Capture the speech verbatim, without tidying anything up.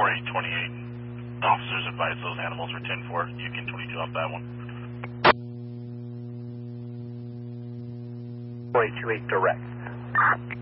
four eight twenty-eight. Officers advise those animals were ten four. You can twenty-two off that one. four eight two eight direct.